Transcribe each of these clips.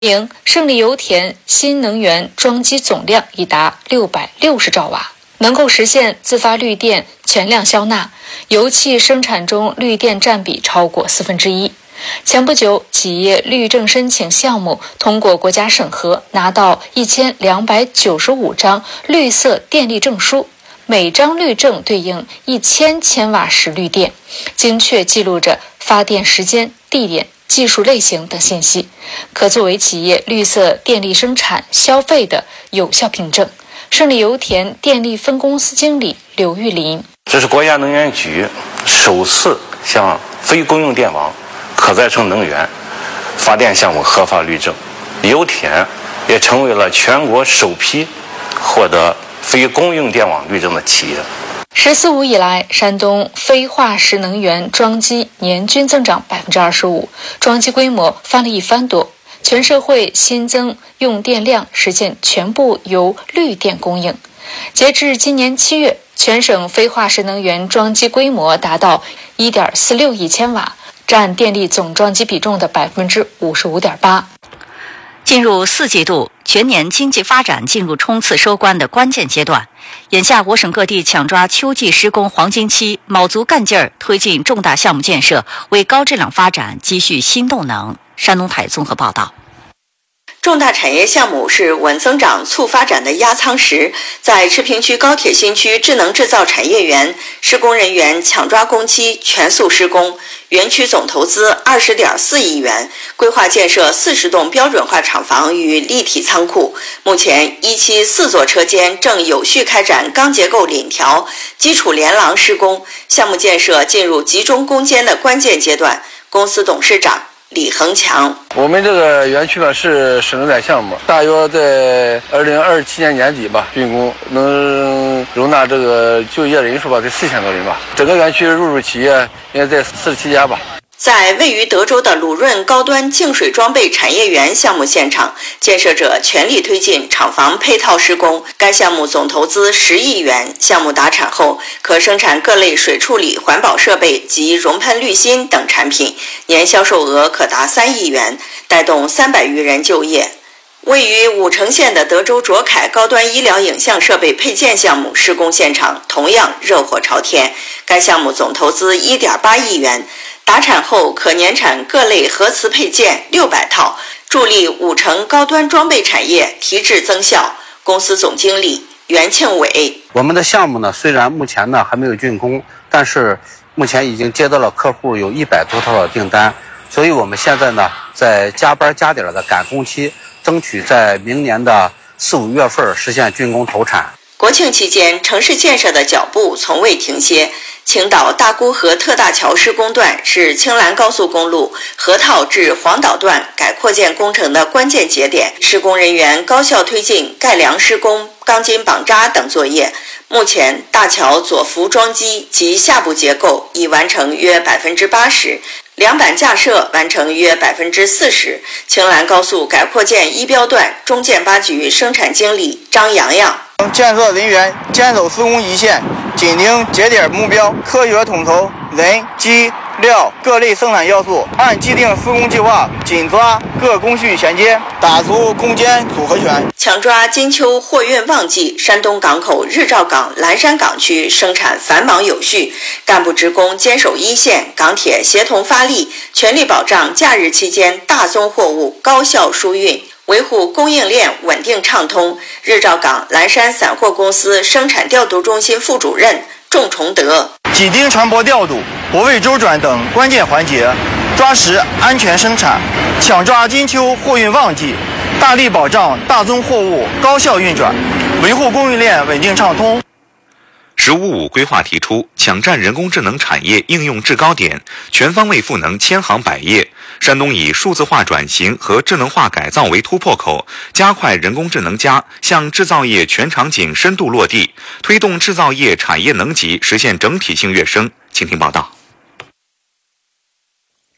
胜利油田新能源装机总量已达660兆瓦，能够实现自发绿电全量消纳，油气生产中绿电占比超过1/4。前不久，企业绿证申请项目通过国家审核，拿到1295张绿色电力证书，每张绿证对应1000千瓦时绿电，精确记录着发电时间、地点、技术类型等信息，可作为企业绿色电力生产消费的有效凭证。胜利油田电力分公司经理刘玉林： 这是国家能源局首次向非公用电网可再生能源发电项目核发绿证，油田也成为了全国首批获得非公用电网绿证的企业。 “十四五”以来，山东非化石能源装机年均增长25%，装机规模翻了1番多，全社会新增用电量实现全部由绿电供应。截至今年7月，全省非化石能源装机规模达到1.46亿千瓦，占电力总装机比重的55.8%。 进入4季度，全年经济发展进入冲刺收官的关键阶段。眼下，我省各地抢抓秋季施工黄金期，卯足干劲儿推进重大项目建设，为高质量发展积蓄新动能。山东台综合报道。 重大产业项目是稳增长、促发展的压舱石。在赤平区高铁新区智能制造产业园，施工人员抢抓工期，全速施工。园区总投资20.4亿元，规划建设40栋标准化厂房与立体仓库。目前，一期4座车间正有序开展钢结构檩条、基础连廊施工，项目建设进入集中攻坚的关键阶段。公司董事长李恒强： 我们这个园区呢是省政带项目，大约在2027年年底吧竣工，能容纳这个就业人数吧，得4000多人吧。整个园区入驻企业应该在47家吧。 在位于德州的鲁润高端净水装备产业园项目现场，建设者全力推进厂房配套施工。该项目总投资10亿元，项目达产后可生产各类水处理环保设备及熔喷滤芯等产品，年销售额可达3亿元，带动300余人就业。位于武城县的德州卓凯高端医疗影像设备配件项目施工现场同样热火朝天，该项目总投资1.8亿元，达产后可年产各类核磁配件600套，助力武城高端装备产业提质增效。公司总经理袁庆伟： 我们的项目呢，虽然目前呢还没有竣工，但是目前已经接到了客户有100多套的订单，所以我们现在呢在加班加点的赶工期，争取在明年的4、5月份实现竣工投产。 国庆期间，城市建设的脚步从未停歇。青岛大沽河特大桥施工段是青兰高速公路河套至黄岛段改扩建工程的关键节点，施工人员高效推进盖梁施工、钢筋绑扎等作业。目前，大桥左扶桩基及下部结构已完成约80%，梁板架设完成约40%。青兰高速改扩建一标段中建八局生产经理张洋洋： 建设人员坚守施工一线，紧盯节点目标，科学统筹人、机、料各类生产要素，按既定施工计划紧抓各工序衔接，打出攻坚组合拳。 抢抓金秋货运旺季，山东港口日照港、蓝山港区生产繁忙有序，干部职工坚守一线，港铁协同发力，全力保障假日期间大宗货物高效输运，维护供应链稳定畅通。日照港蓝山散货公司生产调度中心副主任仲崇德： 紧盯船舶调度、泊位周转等关键环节，抓实安全生产，抢抓金秋货运旺季，大力保障大宗货物高效运转，维护供应链稳定畅通。 “15+5”规划提出，抢占人工智能产业应用制高点，全方位赋能千行百业。山东以数字化转型和智能化改造为突破口，加快人工智能向制造业全场景深度落地，推动制造业产业能级实现整体性跃升。请听报道。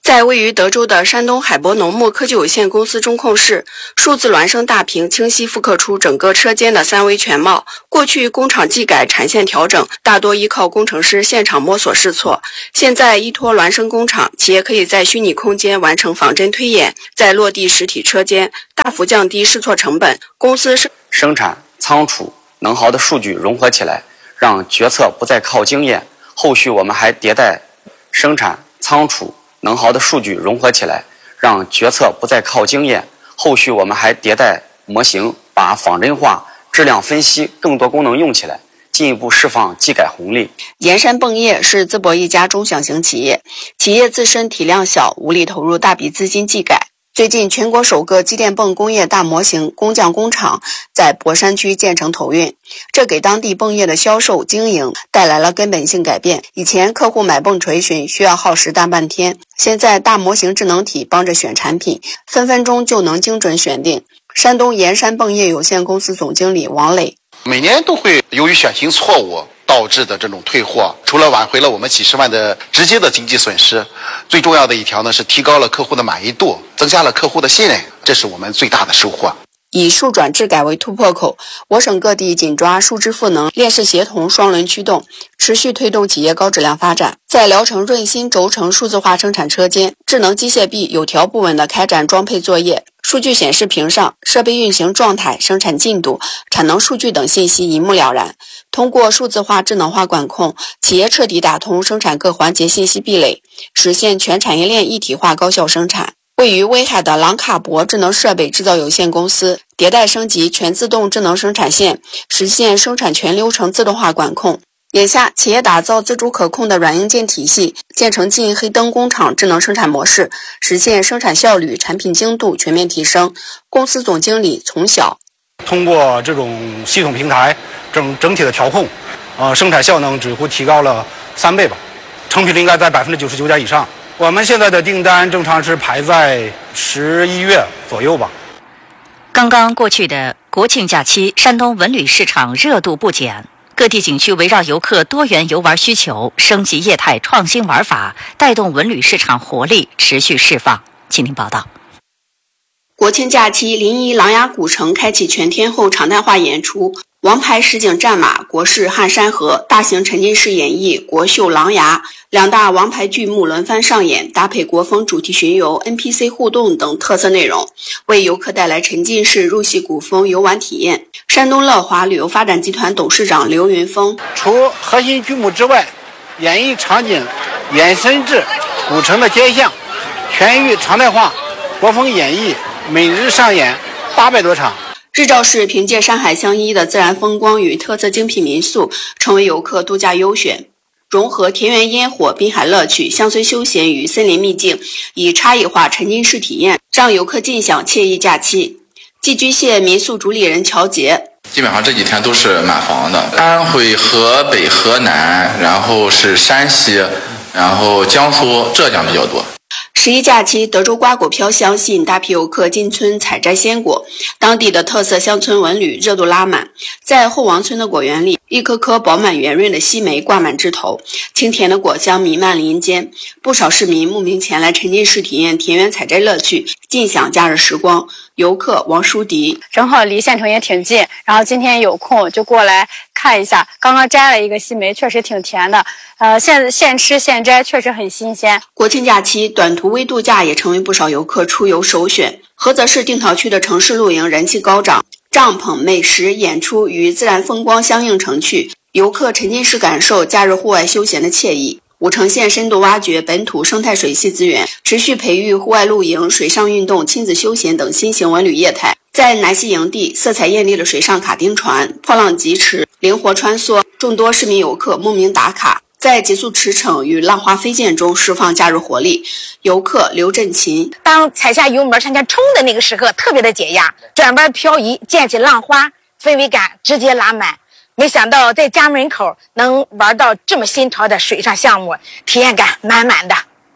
在位于德州的山东海博农牧科技有限公司中控室，数字孪生大屏清晰复刻出整个车间的三维全貌。过去工厂技改产线调整大多依靠工程师现场摸索试错，现在依托孪生工厂，企业可以在虚拟空间完成仿真推演，在落地实体车间大幅降低试错成本。公司生产、仓储、能耗的数据融合起来，让决策不再靠经验。后续我们还迭代生产、仓储、能耗的数据融合起来，让决策不再靠经验。后续我们还迭代模型，把仿真化、质量分析更多功能用起来，进一步释放技改红利。 盐山迸业是淄博一家中小型企业，企业自身体量小，无力投入大笔资金技改。最近，全国首个机电泵工业大模型工匠工厂在博山区建成投运，这给当地泵业的销售经营带来了根本性改变。以前客户买泵锤询需要耗时大半天，现在大模型智能体帮着选产品，分分钟就能精准选定。山东盐山迸业有限公司总经理王磊： 每年都会由于选型错误导致的这种退货，除了挽回了我们几十万的直接的经济损失，最重要的一条呢是提高了客户的满意度，增加了客户的信任，这是我们最大的收获。 以数转制改为突破口，我省各地紧抓数智赋能、链式协同双轮驱动，持续推动企业高质量发展。在聊城润新轴承数字化生产车间，智能机械臂有条不紊地开展装配作业，数据显示屏上设备运行状态、生产进度、产能数据等信息一目了然。通过数字化、智能化管控，企业彻底打通生产各环节信息壁垒，实现全产业链一体化高效生产。位于威海的朗卡博智能设备制造有限公司迭代升级全自动智能生产线，实现生产全流程自动化管控。眼下，企业打造自主可控的软硬件体系，建成近黑灯工厂智能生产模式，实现生产效率、产品精度全面提升。公司总经理从小通过这种系统平台整体的调控，生产效能几乎提高了3倍吧，成品率应该在99%以上。我们现在的订单正常是排在11月左右吧。 刚刚过去的国庆假期，山东文旅市场热度不减，各地景区围绕游客多元游玩需求，升级业态创新玩法，带动文旅市场活力持续释放。请听报道。 国庆假期，临沂琅琊古城开启全天候常态化演出，王牌实景战马国式汉山河、大型沉浸式演绎国秀琅琊两大王牌剧目轮番上演，搭配国风主题巡游、NPC 互动等特色内容，为游客带来沉浸式入戏古风游玩体验。山东乐华旅游发展集团董事长刘云峰： 除核心剧目之外，演绎场景延伸至古城的街巷，全域常态化国风演绎，每日上演800多场。 日照市凭借山海相依的自然风光与特色精品民宿，成为游客度假优选。融合田园烟火、滨海乐趣、乡村休闲与森林秘境，以差异化沉浸式体验，让游客尽享惬意假期。寄居蟹民宿主理人乔杰： 基本上这几天都是满房的，安徽、河北、河南，然后是山西，然后江苏、浙江比较多。 11假期，德州瓜果飘香，吸引大批游客进村采摘鲜果。当地的特色乡村文旅热度拉满，在后王村的果园里，一颗颗饱满圆润的西梅挂满枝头，清甜的果香弥漫林间。不少市民慕名前来沉浸式体验田园采摘乐趣，尽享假日时光。游客王淑迪： 正好离县城也挺近，然后今天有空就过来看一下。刚刚摘了一个西梅，确实挺甜的。现吃现摘，确实很新鲜。 国庆假期，短途微度假也成为不少游客出游首选。菏泽市定陶区的城市露营人气高涨，帐篷、美食、演出与自然风光相映成趣，游客沉浸式感受假日户外休闲的惬意。武城县深度挖掘本土生态水系资源，持续培育户外露营、水上运动、亲子休闲等新型文旅业态。在南溪营地，色彩艳丽的水上卡丁船、破浪疾驰灵活穿梭，众多市民游客慕名打卡，在急速驰骋与浪花飞溅中释放假日活力。游客刘振琴： 当踩下油门向前冲的那个时刻，特别的解压，转弯漂移，溅起浪花，氛围感直接拉满。没想到在家门口能玩到这么新潮的水上项目，体验感满满的。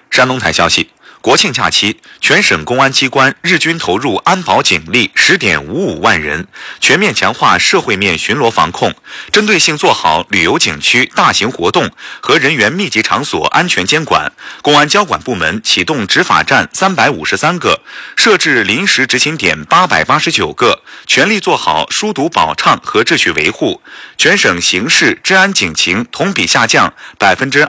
山东台消息，国庆假期，全省公安机关日均投入安保警力10.55万人，全面强化社会面巡逻防控，针对性做好旅游景区大型活动和人员密集场所安全监管。公安交管部门启动执法站353个，设置临时执勤点889个，全力做好疏堵保畅和秩序维护。全省刑事治安警情同比下降